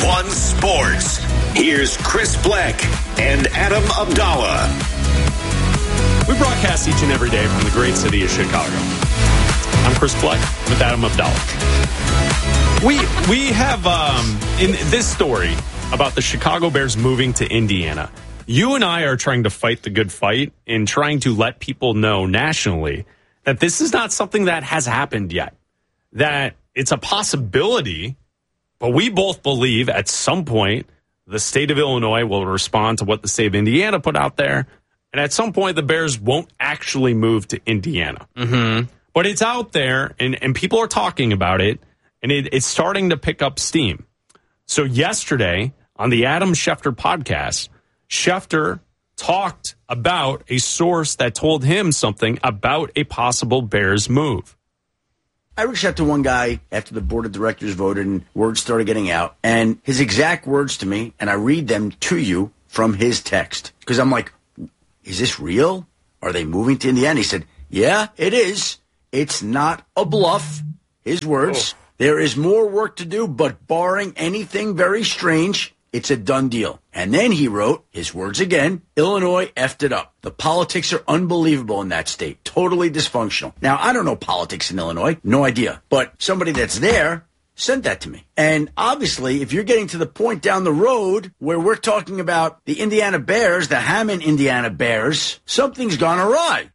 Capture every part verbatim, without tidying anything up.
one Sports. Here's Chris Bleck and Adam Abdallah. We broadcast each and every day from the great city of Chicago. I'm Chris Bleck with Adam Abdallah. We we have um, in this story about the Chicago Bears moving to Indiana. You and I are trying to fight the good fight in trying to let people know nationally that this is not something that has happened yet. That it's a possibility, but we both believe at some point the state of Illinois will respond to what the state of Indiana put out there. And at some point, the Bears won't actually move to Indiana. Mm-hmm. But it's out there, and, and people are talking about it, and it, it's starting to pick up steam. So yesterday, on the Adam Schefter podcast, Schefter talked about a source that told him something about a possible Bears move. I reached out to one guy after the board of directors voted and words started getting out, and his exact words to me, and I read them to you from his text. Because I'm like, is this real? Are they moving to Indiana? He said, yeah, it is. It's not a bluff. His words. Oh. There is more work to do, but barring anything very strange, it's a done deal. And then he wrote, his words again, Illinois effed it up. The politics are unbelievable in that state. Totally dysfunctional. Now, I don't know politics in Illinois. No idea. But somebody that's there sent that to me. And obviously, if you're getting to the point down the road where we're talking about the Indiana Bears, the Hammond Indiana Bears, something's gone awry.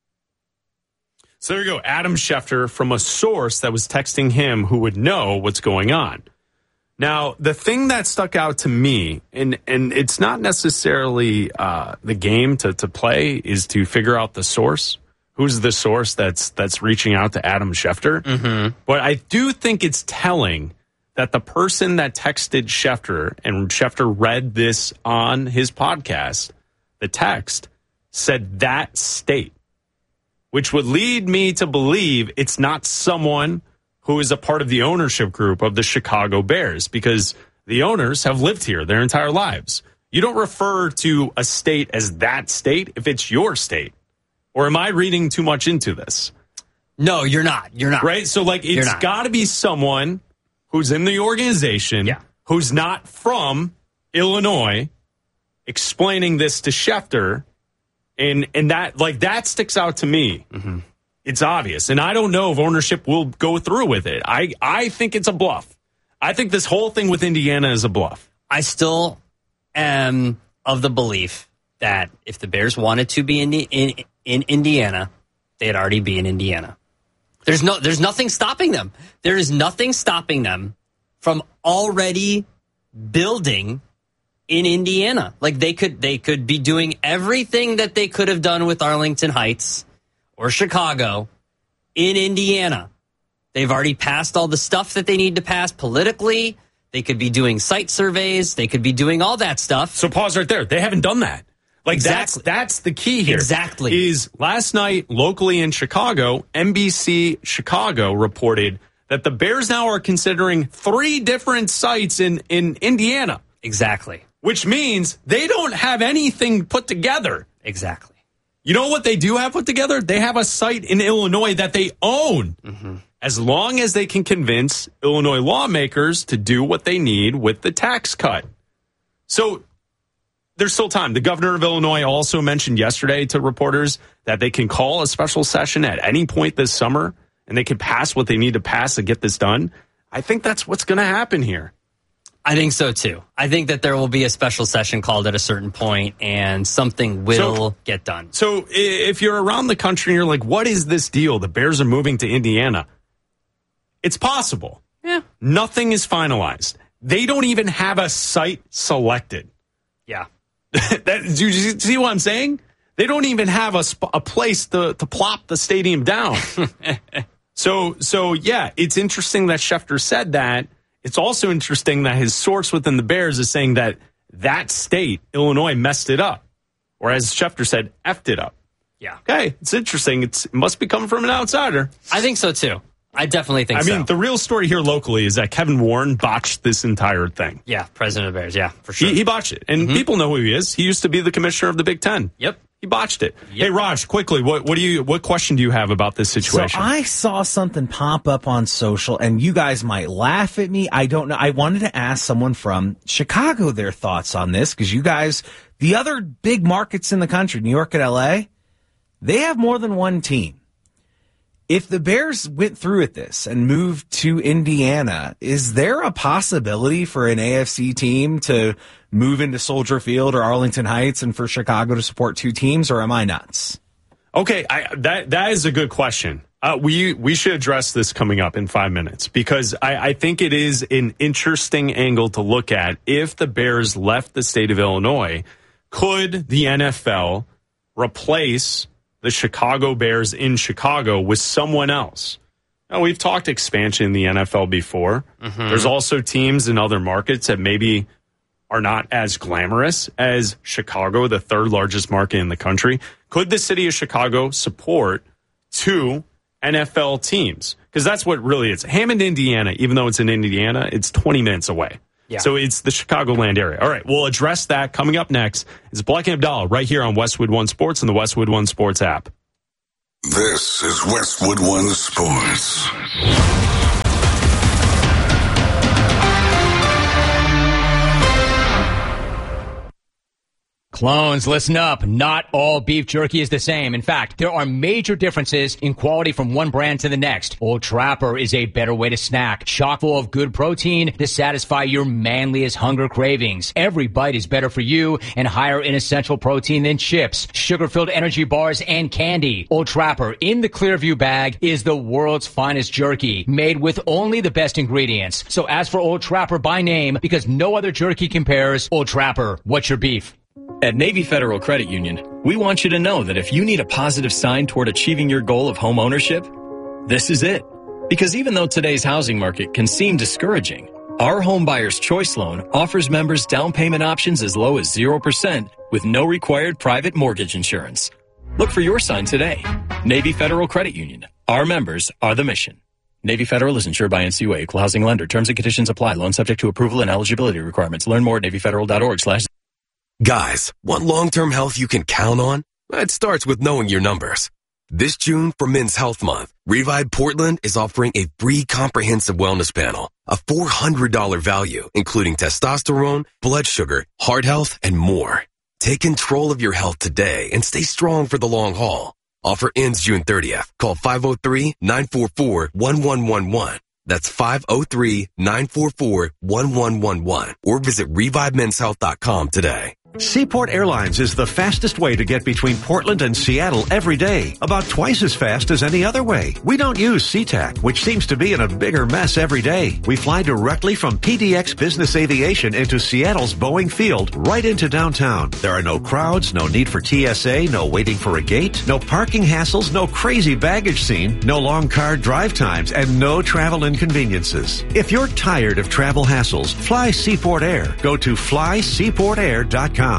So there you go. Adam Schefter from a source that was texting him who would know what's going on. Now, the thing that stuck out to me, and, and it's not necessarily uh, the game to, to play, is to figure out the source. Who's the source that's that's reaching out to Adam Schefter? Mm-hmm. But I do think it's telling that the person that texted Schefter, and Schefter read this on his podcast, the text, said that state, which would lead me to believe it's not someone who is a part of the ownership group of the Chicago Bears, because the owners have lived here their entire lives. You don't refer to a state as that state if it's your state. Or am I reading too much into this? No, you're not. You're not. Right? So, like, it's got to be someone who's in the organization, yeah. who's not from Illinois, explaining this to Schefter. And, and that, like, that sticks out to me. Mm-hmm. It's obvious. And I don't know if ownership will go through with it. I, I think it's a bluff. I think this whole thing with Indiana is a bluff. I still am of the belief that if the Bears wanted to be in, in in Indiana, they'd already be in Indiana. There's no, there's nothing stopping them. There is nothing stopping them from already building in Indiana. Like they could, they could be doing everything that they could have done with Arlington Heights or Chicago in Indiana. They've already passed all the stuff that they need to pass politically. They could be doing site surveys. They could be doing all that stuff. So pause right there. They haven't done that. Like exactly. that's that's the key here. Exactly. Is last night locally in Chicago, N B C Chicago reported that the Bears now are considering three different sites in, in Indiana. Exactly. Which means they don't have anything put together. Exactly. You know what they do have put together? They have a site in Illinois that they own. Mm-hmm. As long as they can convince Illinois lawmakers to do what they need with the tax cut. So there's still time. The governor of Illinois also mentioned yesterday to reporters that they can call a special session at any point this summer and they can pass what they need to pass to get this done. I think that's what's going to happen here. I think so, too. I think that there will be a special session called at a certain point and something will so, get done. So if you're around the country and you're like, what is this deal? The Bears are moving to Indiana. It's possible. Yeah. Nothing is finalized. They don't even have a site selected. Yeah. that, do you see what I'm saying? They don't even have a, sp- a place to, to plop the stadium down. so, so yeah, it's interesting that Schefter said that. It's also interesting that his source within the Bears is saying that that state, Illinois, messed it up. Or as Schefter said, effed it up. Yeah. Okay, it's interesting. It's, it must be coming from an outsider. I think so, too. I definitely think I so. I mean, the real story here locally is that Kevin Warren botched this entire thing. Yeah, president of the Bears. Yeah, for sure. He, he botched it. And mm-hmm. people know who he is. He used to be the commissioner of the Big Ten. Yep. He botched it. Yep. Hey, Raj, quickly, what, what do you, what question do you have about this situation? So I saw something pop up on social, and you guys might laugh at me. I don't know. I wanted to ask someone from Chicago their thoughts on this, because you guys, the other big markets in the country, New York and L A, they have more than one team. If the Bears went through with this and moved to Indiana, is there a possibility for an A F C team to move into Soldier Field or Arlington Heights and for Chicago to support two teams, or am I nuts? Okay, I, that that is a good question. Uh, we we should address this coming up in five minutes, because I, I think it is an interesting angle to look at. If the Bears left the state of Illinois, could the N F L replace the Chicago Bears in Chicago with someone else? Now, we've talked expansion in the N F L before. Mm-hmm. There's also teams in other markets that maybe are not as glamorous as Chicago, the third largest market in the country. Could the city of Chicago support two N F L teams? Because that's what really is. Hammond, Indiana, even though it's in Indiana, it's twenty minutes away. Yeah. So it's the Chicagoland area. All right, we'll address that coming up next. It's Black and Abdallah right here on Westwood One Sports and the Westwood One Sports app. This is Westwood One Sports. Clones, listen up. Not all beef jerky is the same. In fact, there are major differences in quality from one brand to the next. Old Trapper is a better way to snack, chock full of good protein to satisfy your manliest hunger cravings. Every bite is better for you and higher in essential protein than chips, sugar-filled energy bars, and candy. Old Trapper in the Clearview bag is the world's finest jerky, made with only the best ingredients. So ask for Old Trapper by name, because no other jerky compares. Old Trapper, what's your beef? At Navy Federal Credit Union, we want you to know that if you need a positive sign toward achieving your goal of home ownership, this is it. Because even though today's housing market can seem discouraging, our Home Buyer's Choice Loan offers members down payment options as low as zero percent with no required private mortgage insurance. Look for your sign today. Navy Federal Credit Union. Our members are the mission. Navy Federal is insured by N C U A, Equal Housing Lender. Terms and conditions apply. Loan subject to approval and eligibility requirements. Learn more at navy federal dot org slash Guys, want long-term health you can count on? It starts with knowing your numbers. This June, for Men's Health Month, Revive Portland is offering a free comprehensive wellness panel, a four hundred dollars value, including testosterone, blood sugar, heart health, and more. Take control of your health today and stay strong for the long haul. Offer ends June thirtieth. Call five oh three, nine four four, one one one one. That's five oh three, nine four four, one one one one. Or visit revive men's health dot com today. Seaport Airlines is the fastest way to get between Portland and Seattle every day, about twice as fast as any other way. We don't use SeaTac, which seems to be in a bigger mess every day. We fly directly from P D X Business Aviation into Seattle's Boeing Field, right into downtown. There are no crowds, no need for T S A, no waiting for a gate, no parking hassles, no crazy baggage scene, no long car drive times, and no travel inconveniences. If you're tired of travel hassles, fly Seaport Air. Go to fly seaport air dot com.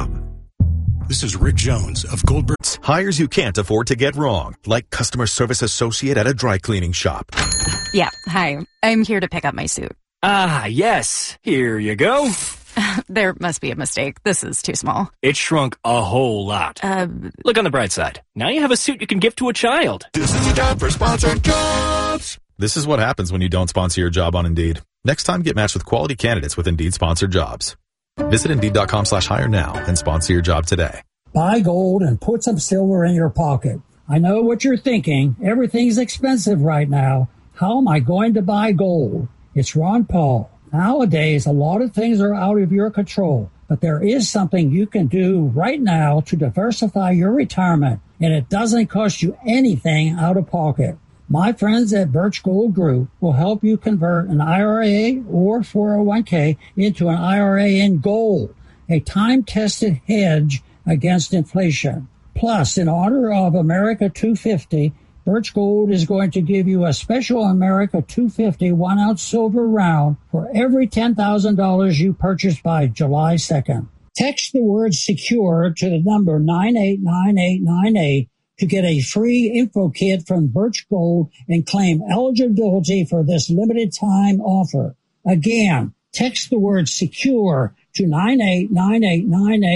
This is Rick Jones of Goldberg's. Hires you can't afford to get wrong, like customer service associate at a dry cleaning shop. Yeah, hi. I'm here to pick up my suit. Ah, yes. Here you go. There must be a mistake. This is too small. It shrunk a whole lot. Uh, Look on the bright side. Now you have a suit you can give to a child. This is a job for sponsored jobs. This is what happens when you don't sponsor your job on Indeed. Next time, get matched with quality candidates with Indeed sponsored jobs. Visit Indeed.com slash hire now and sponsor your job today. Buy gold and put some silver in your pocket. I know what you're thinking. Everything's expensive right now. How am I going to buy gold? It's Ron Paul. Nowadays, a lot of things are out of your control, but there is something you can do right now to diversify your retirement, and it doesn't cost you anything out of pocket. My friends at Birch Gold Group will help you convert an I R A or four oh one k into an I R A in gold, a time-tested hedge against inflation. Plus, in honor of America two fifty, Birch Gold is going to give you a special America two fifty one-ounce silver round for every ten thousand dollars you purchase by July second. Text the word SECURE to the number nine eight nine eight nine eight to get a free info kit from Birch Gold and claim eligibility for this limited time offer. Again, text the word SECURE to nine eight nine eight nine eight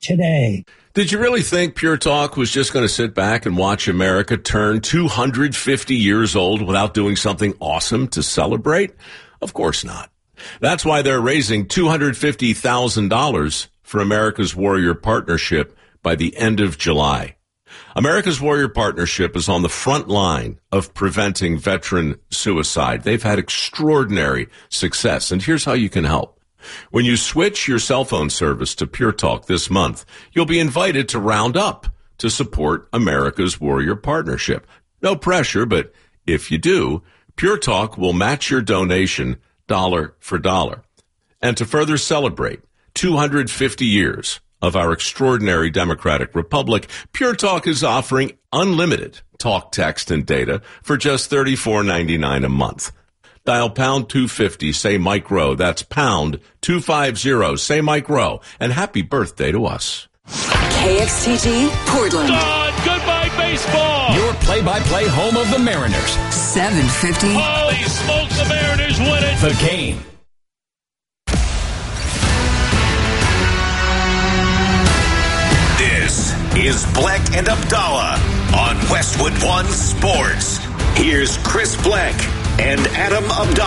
today. Did you really think Pure Talk was just going to sit back and watch America turn two hundred fifty years old without doing something awesome to celebrate? Of course not. That's why they're raising two hundred fifty thousand dollars for America's Warrior Partnership by the end of July. America's Warrior Partnership is on the front line of preventing veteran suicide. They've had extraordinary success, and here's how you can help. When you switch your cell phone service to Pure Talk this month, you'll be invited to round up to support America's Warrior Partnership. No pressure, but if you do, Pure Talk will match your donation dollar for dollar. And to further celebrate two hundred fifty years of our extraordinary democratic republic, Pure Talk is offering unlimited talk, text, and data for just thirty-four ninety-nine a month. Dial pound two fifty, say Mike Rowe. That's pound two fifty, say Mike Rowe. And happy birthday to us. K X T G, Portland. God, goodbye baseball. Your play-by-play home of the Mariners. seven fifty. Holy smokes, the Mariners win it. The Game. This is Black and Abdallah on Westwood One Sports. Here's Chris Black and Adam Abdallah.